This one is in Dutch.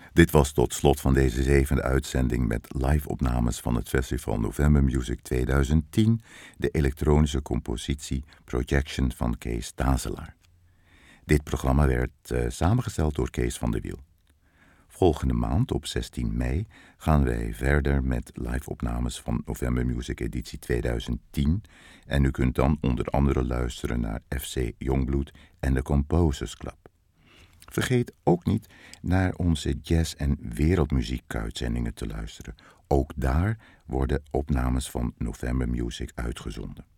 Dit was tot slot van deze 7e uitzending met live-opnames van het festival November Music 2010, de elektronische compositie Projection van Kees Tazelaar. Dit programma werd samengesteld door Kees van der Wiel. Volgende maand, op 16 mei, gaan wij verder met live-opnames van November Music editie 2010 en u kunt dan onder andere luisteren naar FC Jongbloed en de Composers Club. Vergeet ook niet naar onze jazz- en wereldmuziek-uitzendingen te luisteren. Ook daar worden opnames van November Music uitgezonden.